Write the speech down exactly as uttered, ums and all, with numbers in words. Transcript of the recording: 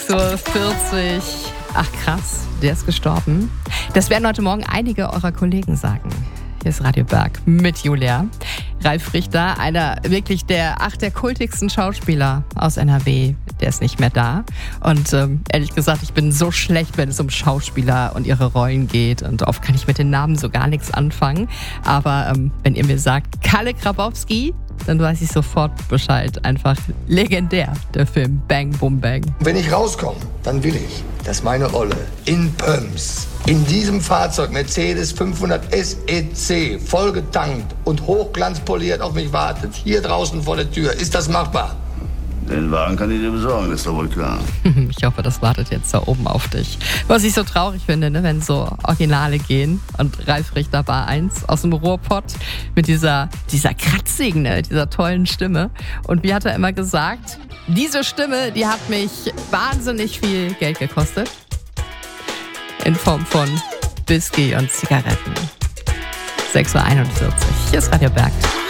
sechs Uhr vierzig. Ach krass, der ist gestorben. Das werden heute Morgen einige eurer Kollegen sagen. Hier ist Radio Berg mit Julia. Ralf Richter, einer wirklich der, ach, der kultigsten Schauspieler aus N R W, der ist nicht mehr da. Und ähm, ehrlich gesagt, ich bin so schlecht, wenn es um Schauspieler und ihre Rollen geht. Und oft kann ich mit den Namen so gar nichts anfangen. Aber ähm, wenn ihr mir sagt, Kalle Grabowski, dann weiß ich sofort Bescheid. Einfach legendär, der Film Bang Boom Bang. Wenn ich rauskomme, dann will ich, dass meine Olle in Pöms in diesem Fahrzeug Mercedes fünfhundert S E C vollgetankt und hochglanzpoliert auf mich wartet. Hier draußen vor der Tür. Ist das machbar? Den Wagen kann ich dir besorgen, ist doch wohl klar. Ich hoffe, das wartet jetzt da oben auf dich. Was ich so traurig finde, ne, wenn so Originale gehen. Und Ralf Richter war eins aus dem Ruhrpott mit dieser, dieser kratzigen, ne, dieser tollen Stimme. Und wie hat er immer gesagt, diese Stimme, die hat mich wahnsinnig viel Geld gekostet. In Form von Whisky und Zigaretten. sechs Uhr einundvierzig. Hier ist Radio Berg.